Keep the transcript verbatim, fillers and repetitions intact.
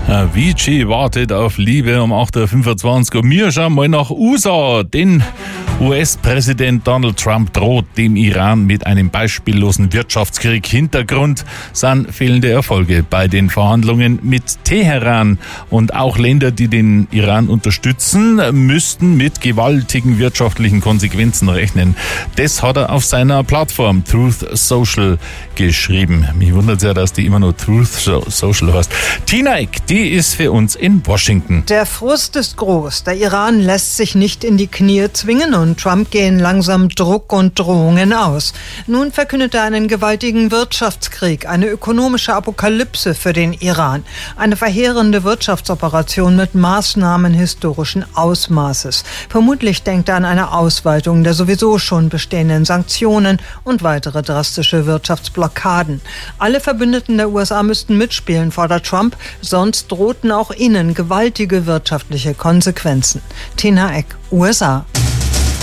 Avicii wartet auf Liebe um acht Uhr fünfundzwanzig. Und wir schauen mal nach U S A, denn U S-Präsident Donald Trump droht dem Iran mit einem beispiellosen Wirtschaftskrieg. Hintergrund sind fehlende Erfolge bei den Verhandlungen mit Teheran. Und auch Länder, die den Iran unterstützen, müssten mit gewaltigen wirtschaftlichen Konsequenzen rechnen. Das hat er auf seiner Plattform Truth Social geschrieben. Mich wundert ja, dass die immer nur Truth Social heißt. Tina Eck, die ist für uns in Washington. Der Frust ist groß. Der Iran lässt sich nicht in die Knie zwingen und Trump gehen langsam Druck und Drohungen aus. Nun verkündet er einen gewaltigen Wirtschaftskrieg, eine ökonomische Apokalypse für den Iran. Eine verheerende Wirtschaftsoperation mit Maßnahmen historischen Ausmaßes. Vermutlich denkt er an eine Ausweitung der sowieso schon bestehenden Sanktionen und weitere drastische Wirtschaftsblockaden. Alle Verbündeten der U S A müssten mitspielen, fordert Trump, sonst drohten auch ihnen gewaltige wirtschaftliche Konsequenzen. Tina Eck, U S A.